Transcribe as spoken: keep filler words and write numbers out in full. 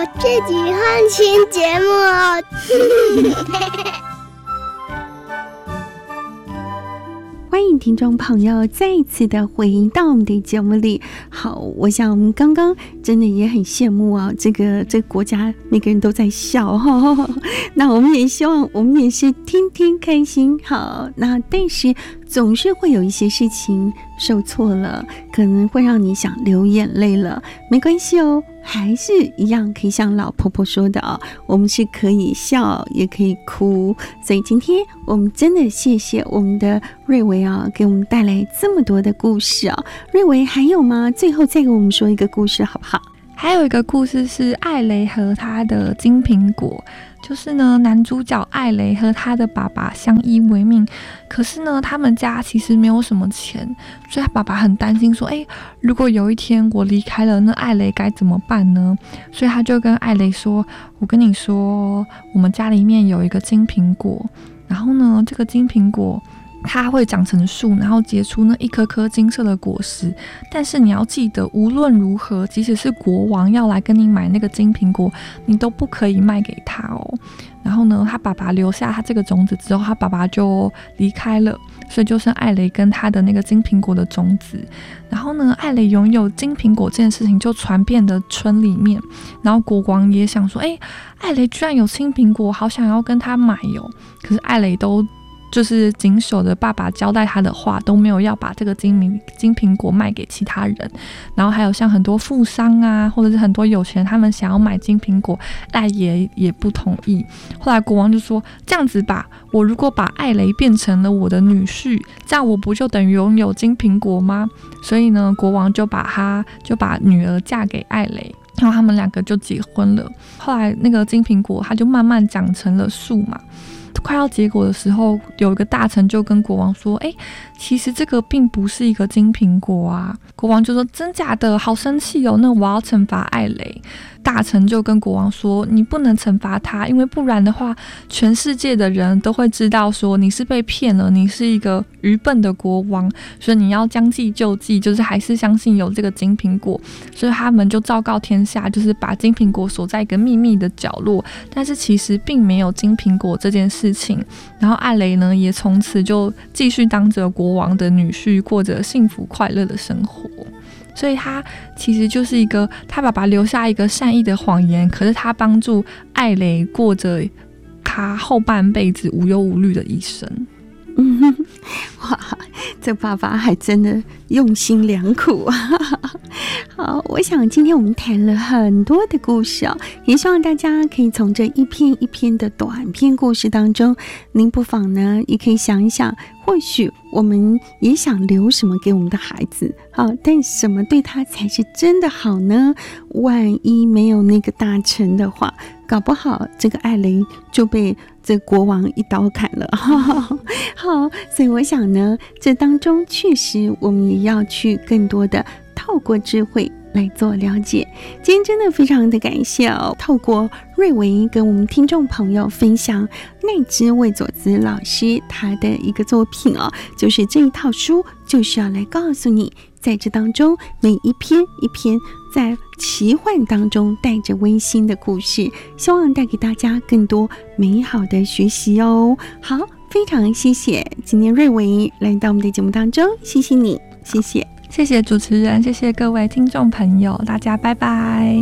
我自己换新节目哦。 欢迎听众朋友再一次的回到我们的节目里。好，我想我们刚刚真的也很羡慕啊，这个这个国家每个人都在笑哈，那我们也希望我们也是天天开心。好，那但是总是会有一些事情受挫了，可能会让你想流眼泪了，没关系哦，还是一样可以像老婆婆说的啊、哦，我们是可以笑也可以哭。所以今天我们真的谢谢我们的瑞维啊，给我们带来这么多的故事啊。瑞维还有吗？最后再给我们说一个故事好不好？ 还有一个故事是艾雷和他的金苹果。就是呢，男主角艾雷和他的爸爸相依为命，可是呢，他们家其实没有什么钱，所以他爸爸很担心说，哎，如果有一天我离开了，那艾雷该怎么办呢？所以他就跟艾雷说，我跟你说，我们家里面有一个金苹果，然后呢，这个金苹果它会长成树，然后结出那一颗颗金色的果实。但是你要记得，无论如何，即使是国王要来跟你买那个金苹果，你都不可以卖给他哦。然后呢，他爸爸留下他这个种子之后，他爸爸就离开了，所以就剩艾雷跟他的那个金苹果的种子。然后呢，艾雷拥有金苹果这件事情就传遍了村里面，然后国王也想说，哎，艾雷居然有金苹果，好想要跟他买哦。可是艾雷都就是谨守着爸爸交代他的话，都没有要把这个金金苹果卖给其他人。然后还有像很多富商啊，或者是很多有钱人，他们想要买金苹果，艾也也不同意。后来国王就说，这样子吧，我如果把艾雷变成了我的女婿，这样我不就等于拥有金苹果吗？所以呢，国王就把他就把女儿嫁给艾雷，然后他们两个就结婚了。后来那个金苹果它就慢慢长成了树嘛。快要结果的时候，有一个大臣就跟国王说，哎，其实这个并不是一个金苹果啊。国王就说，真假的，好生气哦，那我要惩罚艾雷。大臣就跟国王说，你不能惩罚他，因为不然的话，全世界的人都会知道说你是被骗了，你是一个愚笨的国王，所以你要将计就计，就是还是相信有这个金苹果。所以他们就昭告天下，就是把金苹果锁在一个秘密的角落，但是其实并没有金苹果这件事情。然后艾雷呢，也从此就继续当着国王的女婿，过着幸福快乐的生活。所以他其实就是一个他爸爸留下一个善意的谎言，可是他帮助艾雷过着他后半辈子无忧无虑的一生。 嗯哼，哇，这爸爸还真的用心良苦啊！好，我想今天我们谈了很多的故事哦，也希望大家可以从这一篇一篇的短篇故事当中，您不妨呢也可以想一想，或许我们也想留什么给我们的孩子，好，但什么对他才是真的好呢？万一没有那个大臣的话，搞不好这个艾雷就被这国王一刀砍了。好，所以我想呢，这当中确实我们也要去更多的透过智慧来做了解。今天真的非常的感谢哦，透过瑞维跟我们听众朋友分享奈之卫佐兹老师他的一个作品哦，就是这一套书就是要来告诉你，在这当中每一篇一篇在奇幻当中带着温馨的故事，希望带给大家更多美好的学习哦。好，非常谢谢今天瑞维来到我们的节目当中，谢谢你，谢谢。 谢谢主持人，谢谢各位听众朋友，大家拜拜。